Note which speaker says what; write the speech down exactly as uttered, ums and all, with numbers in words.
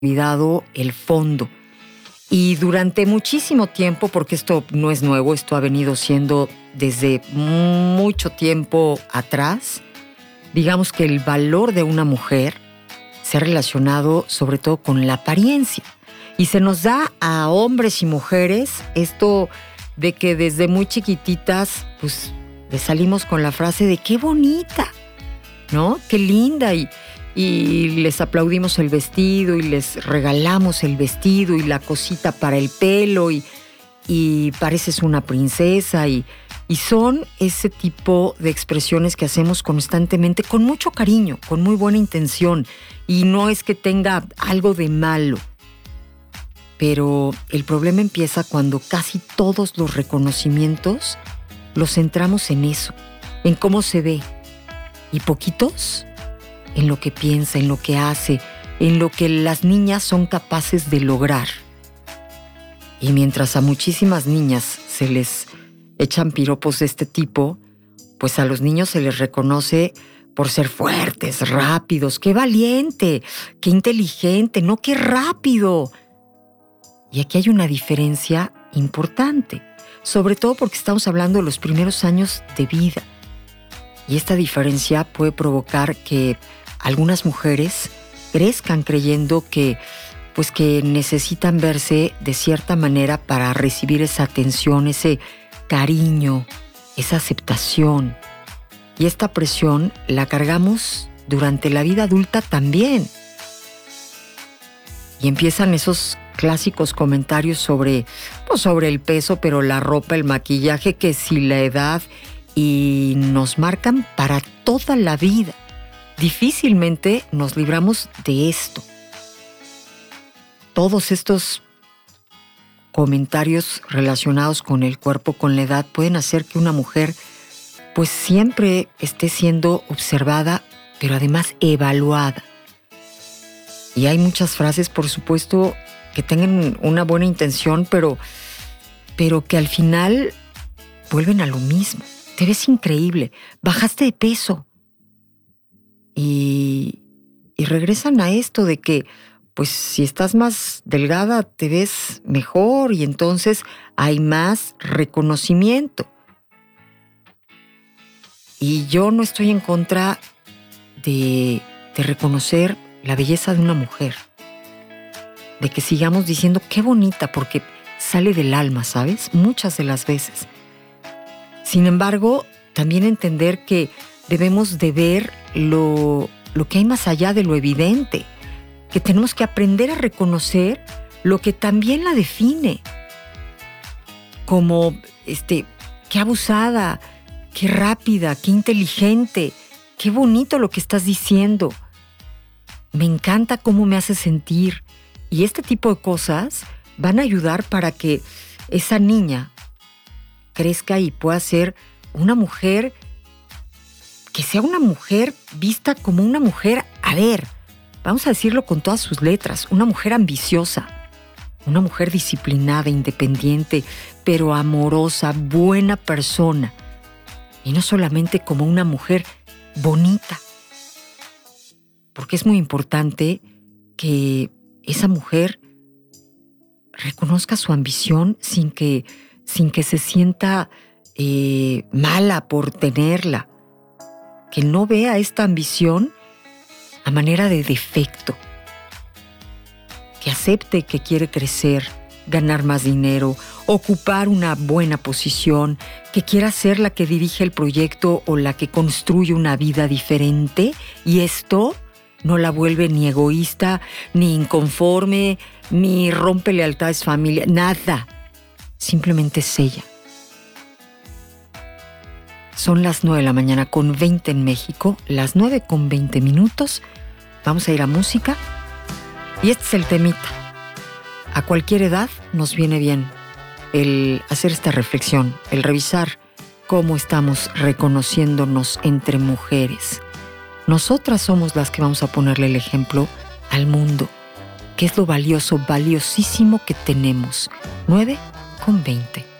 Speaker 1: olvidado el fondo. Y durante muchísimo tiempo, porque esto no es nuevo, esto ha venido siendo desde mucho tiempo atrás, digamos que el valor de una mujer se ha relacionado sobre todo con la apariencia. Y se nos da a hombres y mujeres esto de que desde muy chiquititas, pues, le salimos con la frase de qué bonita, ¿no? Qué linda. Y, y les aplaudimos el vestido y les regalamos el vestido y la cosita para el pelo y, y pareces una princesa. Y, y son ese tipo de expresiones que hacemos constantemente con mucho cariño, con muy buena intención. Y no es que tenga algo de malo. Pero el problema empieza cuando casi todos los reconocimientos los centramos en eso, en cómo se ve. Y poquitos en lo que piensa, en lo que hace, en lo que las niñas son capaces de lograr. Y mientras a muchísimas niñas se les echan piropos de este tipo, pues a los niños se les reconoce por ser fuertes, rápidos. ¡Qué valiente! ¡Qué inteligente! ¡No, qué rápido! Y aquí hay una diferencia importante, sobre todo porque estamos hablando de los primeros años de vida. Y esta diferencia puede provocar que algunas mujeres crezcan creyendo que, pues que necesitan verse de cierta manera para recibir esa atención, ese cariño, esa aceptación. Y esta presión la cargamos durante la vida adulta también. Y empiezan esos clásicos comentarios sobre, pues sobre el peso, pero la ropa, el maquillaje, que si la edad, y nos marcan para toda la vida. Difícilmente nos libramos de esto. Todos estos comentarios relacionados con el cuerpo, con la edad, pueden hacer que una mujer pues siempre esté siendo observada, pero además evaluada. Y hay muchas frases, por supuesto, que tengan una buena intención, pero, pero que al final vuelven a lo mismo. Te ves increíble, bajaste de peso. Y, y regresan a esto de que, pues si estás más delgada, te ves mejor y entonces hay más reconocimiento. Y yo no estoy en contra de, de reconocer la belleza de una mujer. De que sigamos diciendo qué bonita, porque sale del alma, ¿sabes? Muchas de las veces. Sin embargo, también entender que debemos de ver lo, lo que hay más allá de lo evidente, que tenemos que aprender a reconocer lo que también la define, como, este, qué abusada, qué rápida, qué inteligente, qué bonito lo que estás diciendo, me encanta cómo me hace sentir. Y este tipo de cosas van a ayudar para que esa niña crezca y pueda ser una mujer, que sea una mujer vista como una mujer, a ver, vamos a decirlo con todas sus letras, una mujer ambiciosa, una mujer disciplinada, independiente, pero amorosa, buena persona. Y no solamente como una mujer bonita. Porque es muy importante que esa mujer reconozca su ambición sin que sin que se sienta eh, mala por tenerla, que no vea esta ambición a manera de defecto, que acepte que quiere crecer, ganar más dinero, ocupar una buena posición, que quiera ser la que dirige el proyecto o la que construye una vida diferente, y esto no la vuelve ni egoísta, ni inconforme, ni rompe lealtades familiares, nada. Simplemente es ella. Son las nueve de la mañana con veinte en México, las nueve con veinte minutos. Vamos a ir a música. Y este es el temita. A cualquier edad nos viene bien el hacer esta reflexión, el revisar cómo estamos reconociéndonos entre mujeres. Nosotras somos las que vamos a ponerle el ejemplo al mundo, que es lo valioso, valiosísimo que tenemos. nueve con veinte.